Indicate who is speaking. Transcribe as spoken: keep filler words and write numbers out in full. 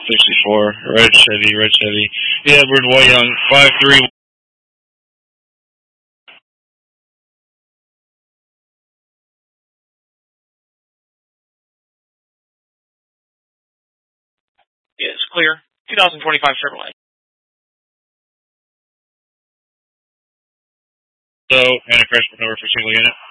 Speaker 1: sixty-four, red Chevy, red Chevy. Yeah, Edward Young, five three.
Speaker 2: Yes, clear. twenty twenty-five Chevrolet.
Speaker 1: So, and a crash number for single unit.